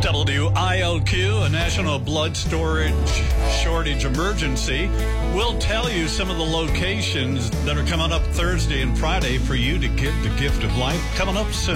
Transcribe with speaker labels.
Speaker 1: WIOQ, a national blood storage shortage emergency. We'll tell you some of the locations that are coming up Thursday and Friday for you to give the gift of life. Coming up soon.